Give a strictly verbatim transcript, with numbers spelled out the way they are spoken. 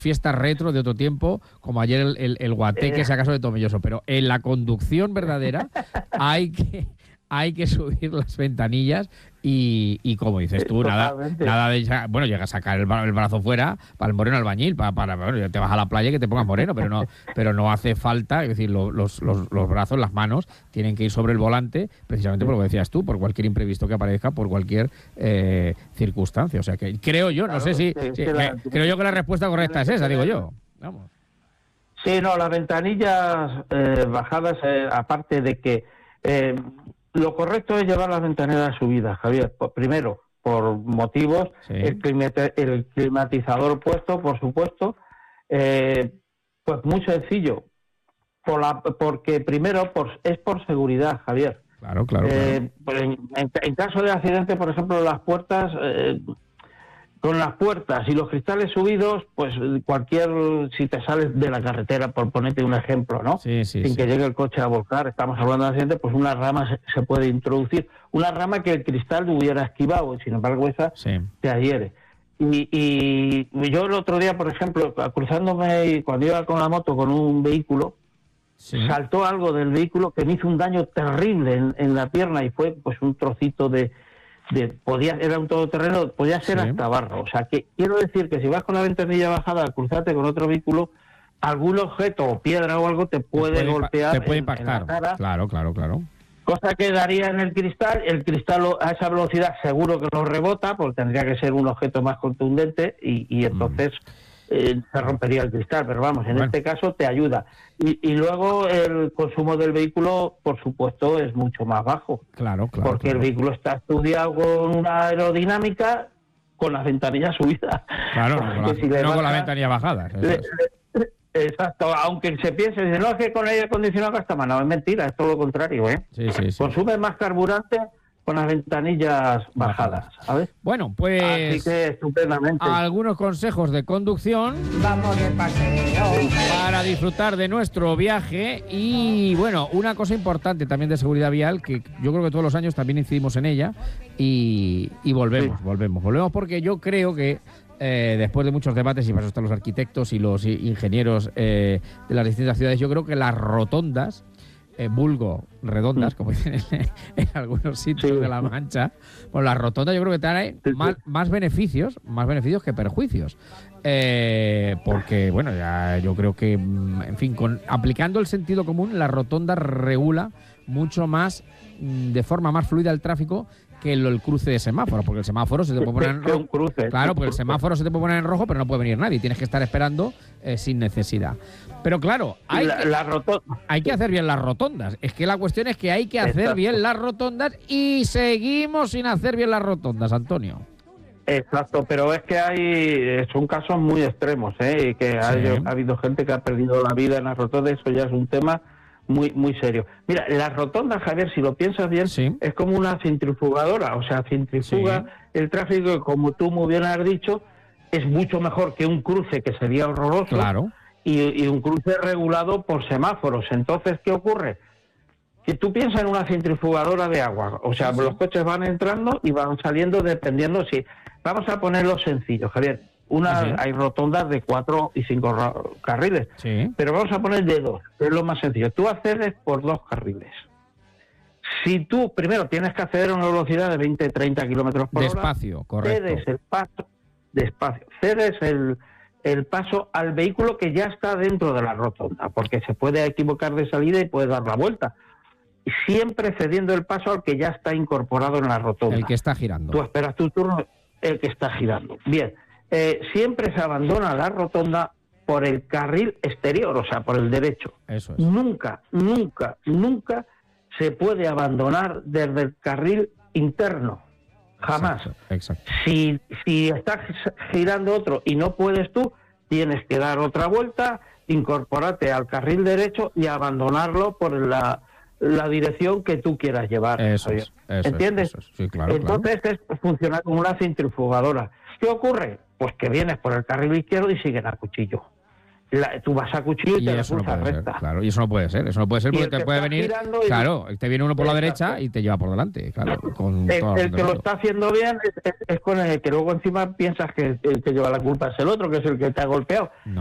fiestas retro de otro tiempo, como ayer el, el, el guateque, si acaso de Tomelloso, pero en la conducción verdadera hay que hay que subir las ventanillas y, y como dices tú, nada, nada de bueno, llega a sacar el, el brazo fuera para el moreno albañil, para, para bueno, te vas a la playa y que te pongas moreno, pero no, pero no hace falta, es decir, lo, los, los, los brazos, las manos tienen que ir sobre el volante, precisamente por lo que decías tú, por cualquier imprevisto que aparezca, por cualquier eh, circunstancia. O sea que creo yo, no claro, sé si, sí, si la, que, creo yo que la respuesta correcta es esa, digo yo. Vamos. Sí, no, las ventanillas eh, bajadas, eh, aparte de que eh, lo correcto es llevar las ventanillas subidas, Javier. Primero, por motivos, sí. el, climate, el climatizador puesto, por supuesto. Eh, pues muy sencillo. Por la, porque primero por, es por seguridad, Javier. Claro, claro. Eh, claro. En, en, en caso de accidente, por ejemplo, las puertas... Eh, con las puertas y los cristales subidos, pues cualquier, si te sales de la carretera, por ponerte un ejemplo, ¿no? Sí, sí, Sin sí. que llegue el coche a volcar, estamos hablando de accidente, pues una rama se, se puede introducir, una rama que el cristal hubiera esquivado, y sin embargo esa sí. te adhiere. Y, y yo el otro día, por ejemplo, cruzándome, cuando iba con la moto con un vehículo, sí. saltó algo del vehículo que me hizo un daño terrible en, en la pierna y fue pues un trocito de... De, podía, era un todoterreno, podía ser sí. hasta barro. O sea, que quiero decir que si vas con la ventanilla bajada al cruzarte con otro vehículo, algún objeto o piedra o algo te puede, te puede golpear. Te puede en, impactar. En la cara, claro, claro, claro. Cosa que daría en el cristal. El cristal a esa velocidad seguro que no rebota, porque tendría que ser un objeto más contundente y, y entonces mm. eh, se rompería el cristal. Pero vamos, en bueno. este caso te ayuda. Y, y luego el consumo del vehículo, por supuesto, es mucho más bajo. Claro, claro. Porque claro. el vehículo está estudiado con una aerodinámica con las ventanillas subidas. Claro, no, con la, si no baja, con la ventanilla bajada. Le, le, exacto, aunque se piense, dice, no, es que con aire acondicionado gasta más. No, es mentira, es todo lo contrario, ¿eh? Sí, sí, sí. Consume más carburante con las ventanillas bajadas, ¿sabes? Bueno, pues... Así que estupendamente. Algunos consejos de conducción. Vamos de paseo. Para disfrutar de nuestro viaje. Y, bueno, una cosa importante también de seguridad vial, que yo creo que todos los años también incidimos en ella. Y, y volvemos, sí. volvemos. Volvemos porque yo creo que eh, después de muchos debates, y para eso están los arquitectos y los ingenieros eh, de las distintas ciudades, yo creo que las rotondas... Eh, vulgo redondas, mm. como dicen en, en algunos sitios sí. de La Mancha, bueno, las rotondas yo creo que traen sí, más, sí. más beneficios, más beneficios que perjuicios. Eh, porque, bueno, ya yo creo que, en fin, con aplicando el sentido común, la rotonda regula mucho más, de forma más fluida el tráfico que el, el cruce de semáforo, porque el semáforo se te puede poner en rojo. Cruce, claro, porque el semáforo se te puede poner en rojo, pero no puede venir nadie. Tienes que estar esperando eh, sin necesidad. Pero claro, hay, la, que, la roto... hay que hacer bien las rotondas. Es que la cuestión es que hay que hacer Exacto. bien las rotondas y seguimos sin hacer bien las rotondas, Antonio. Exacto, pero es que hay son casos muy extremos, ¿eh? Y que sí. hay, ha habido gente que ha perdido la vida en las rotondas, eso ya es un tema muy muy serio. Mira, las rotondas, Javier, si lo piensas bien, sí. es como una centrifugadora, o sea, centrifuga sí. el tráfico, y como tú muy bien has dicho, es mucho mejor que un cruce que sería horroroso. Claro. Y, y un cruce regulado por semáforos. Entonces, ¿qué ocurre? Que tú piensas en una centrifugadora de agua, o sea, sí, sí. los coches van entrando y van saliendo dependiendo si... Vamos a ponerlo sencillo, Javier. Una, sí. Hay rotondas de cuatro y cinco carriles, sí. pero vamos a poner de dos, que es lo más sencillo. Tú accedes por dos carriles. Si tú primero tienes que acceder a una velocidad de veinte a treinta kilómetros por hora... Despacio, correcto. Cedes el paso, despacio, cedes el... el paso al vehículo que ya está dentro de la rotonda, porque se puede equivocar de salida y puede dar la vuelta. Siempre cediendo el paso al que ya está incorporado en la rotonda. El que está girando. Tú esperas tu turno, el que está girando. Bien, eh, siempre se abandona la rotonda por el carril exterior, o sea, por el derecho. Eso es. Nunca, nunca, nunca se puede abandonar desde el carril interno. Jamás. Exacto, exacto. Si, si estás girando otro y no puedes tú, tienes que dar otra vuelta, incorporarte al carril derecho y abandonarlo por la, la dirección que tú quieras llevar. Eso es, eso ¿entiendes? Es, eso es. Sí, claro, Entonces claro. es funcionar como una centrifugadora. ¿Qué ocurre? Pues que vienes por el carril izquierdo y siguen a cuchillo. la, tú vas a cuchillo y, y te eso no repulsas puede recta. ser, claro, y eso no puede ser, eso no puede ser Y porque el te que puede está venir, girando y- claro, te viene uno por la Exacto. derecha y te lleva por delante, claro, con El, toda la el que razón lo del está haciendo bien es, es, es con el que luego encima piensas que el que lleva la culpa es el otro, que es el que te ha golpeado. mundo.